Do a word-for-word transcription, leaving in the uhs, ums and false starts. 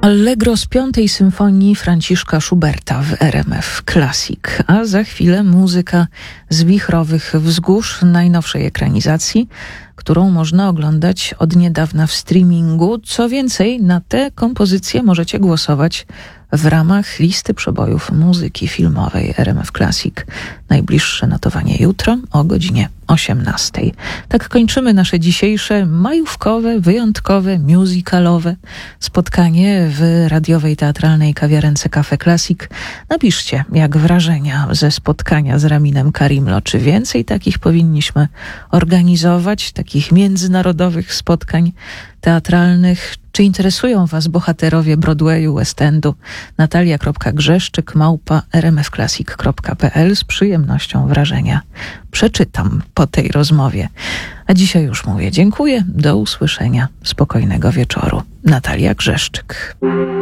Allegro z piątej symfonii Franciszka Schuberta w R M F Classic, a za chwilę muzyka z Wichrowych Wzgórz, najnowszej ekranizacji, którą można oglądać od niedawna w streamingu. Co więcej, na tę kompozycję możecie głosować w ramach listy przebojów muzyki filmowej R M F Classic. Najbliższe notowanie jutro o godzinie osiemnastej. Tak kończymy nasze dzisiejsze majówkowe, wyjątkowe, musicalowe spotkanie w radiowej teatralnej kawiarence Cafe Classic. Napiszcie, jak wrażenia ze spotkania z Raminem Karimlo. Czy więcej takich powinniśmy organizować, takich międzynarodowych spotkań teatralnych? Czy interesują Was bohaterowie Broadwayu, West Endu? Natalia.grzeszczyk małpa rmfclassic kropka pl. Z przyjemnością wrażenia przeczytam po tej rozmowie. A dzisiaj już mówię dziękuję. Do usłyszenia. Spokojnego wieczoru. Natalia Grzeszczyk.